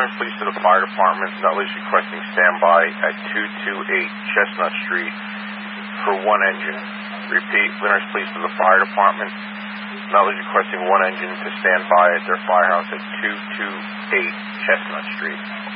Lyndhurst Police to the Fire Department. Nutley's requesting standby at 228 Chestnut Street for one engine. Repeat, Lyndhurst Police to the Fire Department. Nutley's requesting one engine to stand by at their firehouse at 228 Chestnut Street.